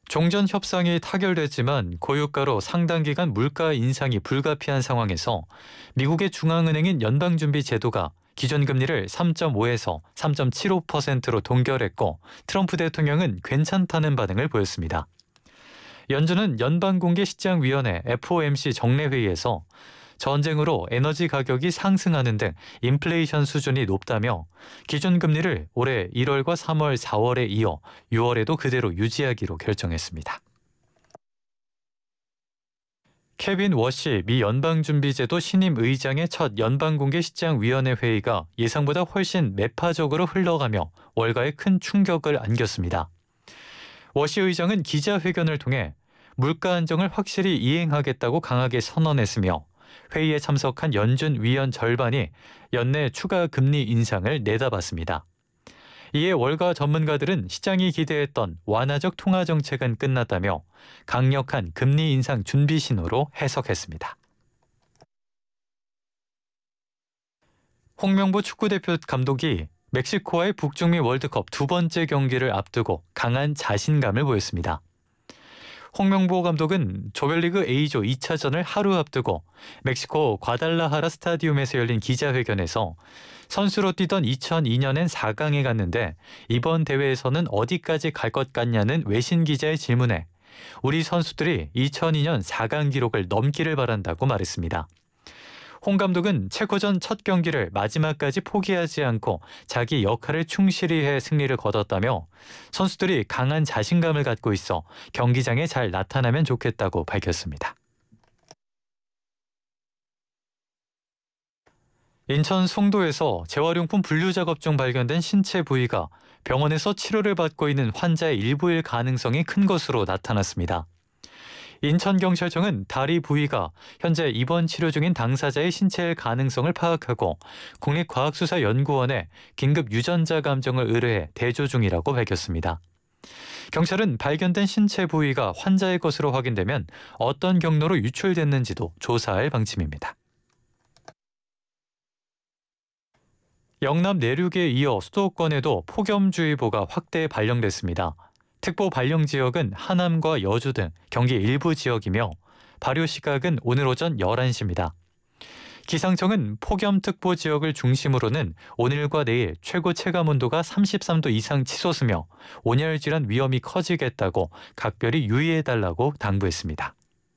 종전 협상이 타결됐지만 고유가로 상당 기간 물가 인상이 불가피한 상황에서 미국의 중앙은행인 연방준비제도가 기존 금리를 3.5에서 3.75%로 동결했고 트럼프 대통령은 괜찮다는 반응을 보였습니다. 연준은 연방공개시장위원회 FOMC 정례회의에서 전쟁으로 에너지 가격이 상승하는 등 인플레이션 수준이 높다며 기존 금리를 올해 1월과 3월, 4월에 이어 6월에도 그대로 유지하기로 결정했습니다. 케빈 워시 미 연방준비제도 신임 의장의 첫 연방공개시장위원회 회의가 예상보다 훨씬 매파적으로 흘러가며 월가에 큰 충격을 안겼습니다. 워시 의장은 기자회견을 통해 물가 안정을 확실히 이행하겠다고 강하게 선언했으며 회의에 참석한 연준 위원 절반이 연내 추가 금리 인상을 내다봤습니다. 이에 월가 전문가들은 시장이 기대했던 완화적 통화 정책은 끝났다며 강력한 금리 인상 준비 신호로 해석했습니다. 홍명보 축구대표 감독이 멕시코와의 북중미 월드컵 두 번째 경기를 앞두고 강한 자신감을 보였습니다. 홍명보 감독은 조별리그 A조 2차전을 하루 앞두고 멕시코 과달라하라 스타디움에서 열린 기자회견에서 선수로 뛰던 2002년엔 4강에 갔는데 이번 대회에서는 어디까지 갈 것 같냐는 외신 기자의 질문에 우리 선수들이 2002년 4강 기록을 넘기를 바란다고 말했습니다. 홍 감독은 체코전 첫 경기를 마지막까지 포기하지 않고 자기 역할을 충실히 해 승리를 거뒀다며 선수들이 강한 자신감을 갖고 있어 경기장에 잘 나타나면 좋겠다고 밝혔습니다. 인천 송도에서 재활용품 분류 작업 중 발견된 신체 부위가 병원에서 치료를 받고 있는 환자의 일부일 가능성이 큰 것으로 나타났습니다. 인천경찰청은 다리 부위가 현재 입원 치료 중인 당사자의 신체일 가능성을 파악하고 국립과학수사연구원에 긴급 유전자 감정을 의뢰해 대조 중이라고 밝혔습니다. 경찰은 발견된 신체 부위가 환자의 것으로 확인되면 어떤 경로로 유출됐는지도 조사할 방침입니다. 영남 내륙에 이어 수도권에도 폭염주의보가 확대 발령됐습니다. 특보 발령 지역은 하남과 여주 등 경기 일부 지역이며 발효 시각은 오늘 오전 11시입니다. 기상청은 폭염특보 지역을 중심으로는 오늘과 내일 최고 체감온도가 33도 이상 치솟으며 온열질환 위험이 커지겠다고 각별히 유의해달라고 당부했습니다.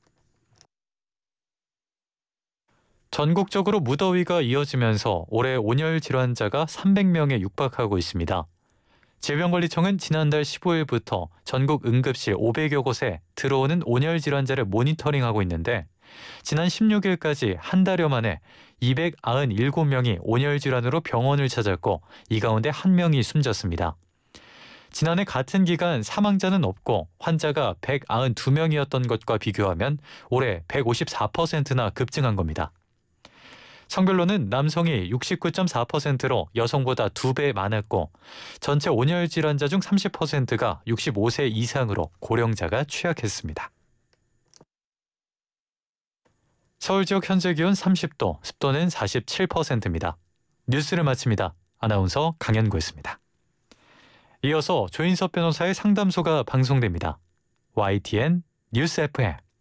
전국적으로 무더위가 이어지면서 올해 온열 질환자가 300명에 육박하고 있습니다. 질병관리청은 지난달 15일부터 전국 응급실 500여 곳에 들어오는 온열 질환자를 모니터링하고 있는데 지난 16일까지 한 달여 만에 297명이 온열 질환으로 병원을 찾았고 이 가운데 1명이 숨졌습니다. 지난해 같은 기간 사망자는 없고 환자가 192명이었던 것과 비교하면 올해 154%나 급증한 겁니다. 성별로는 남성이 69.4%로 여성보다 2배 많았고 전체 온열 질환자 중 30%가 65세 이상으로 고령자가 취약했습니다. 서울 지역 현재 기온 30도, 습도는 47%입니다. 뉴스를 마칩니다. 아나운서 강현구였습니다. 이어서 조인섭 변호사의 상담소가 방송됩니다. YTN 뉴스 FM